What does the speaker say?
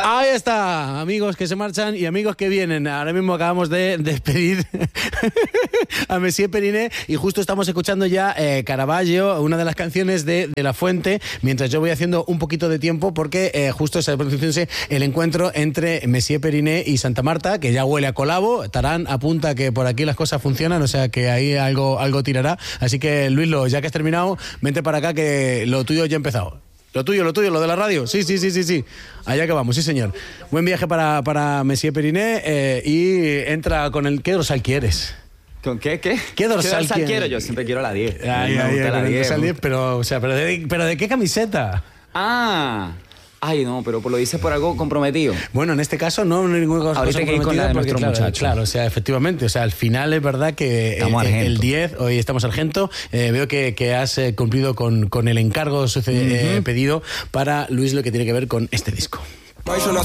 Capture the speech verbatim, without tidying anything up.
Ahí está, amigos que se marchan y amigos que vienen. Ahora mismo acabamos de despedir a Messier Periné y justo estamos escuchando ya eh, Caravaggio, una de las canciones de, de La Fuente, mientras yo voy haciendo un poquito de tiempo porque eh, justo está produciéndose el encuentro entre Messier Periné y Santa Marta, que ya huele a colabo. Tarán apunta que por aquí las cosas funcionan, o sea que ahí algo, algo tirará. Así que, Luislo, ya que has terminado, vente para acá que lo tuyo ya ha empezado. Lo tuyo, lo tuyo, lo de la radio. Sí, sí, sí, sí, sí. Allá que vamos, sí, señor. Buen viaje para, para Messier Periné eh, y entra con el... ¿Qué dorsal quieres? ¿Con qué? ¿Qué? ¿Qué dorsal, ¿Qué dorsal quieres? quiero? Yo siempre quiero la diez. Ay, me ay, gusta ay, la pero, diez. dorsal diez, pero, o sea, pero, de, ¿pero de qué camiseta? Ah... Ay, no, pero lo dices por algo comprometido. Bueno, en este caso no, no hay ninguna cosa ahorita que ir con la de nuestro claro, muchacho. Claro, o sea, efectivamente, o sea, al final es verdad que el, el diez, hoy estamos sargento, eh, veo que, que has eh, cumplido con, con el encargo sucede, uh-huh. eh, pedido para Luis, lo que tiene que ver con este disco.